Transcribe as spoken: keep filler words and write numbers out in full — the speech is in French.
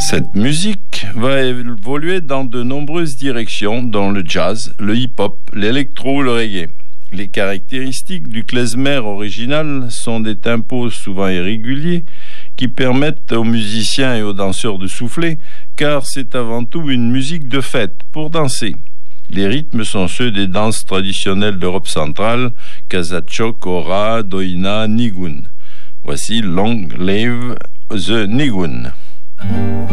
Cette musique va évoluer dans de nombreuses directions, dont le jazz, le hip-hop, l'électro, le reggae. Les caractéristiques du klezmer original sont des tempos souvent irréguliers qui permettent aux musiciens et aux danseurs de souffler, car c'est avant tout une musique de fête pour danser. Les rythmes sont ceux des danses traditionnelles d'Europe centrale, Kazachok, Ora, Doina, Nigun. Voici Long Live the Nigun.